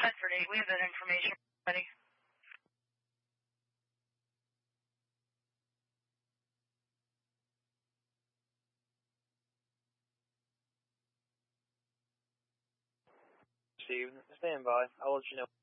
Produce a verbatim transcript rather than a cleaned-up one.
Bedford eight, we have that information ready. Steve, stand by. I'll let you know.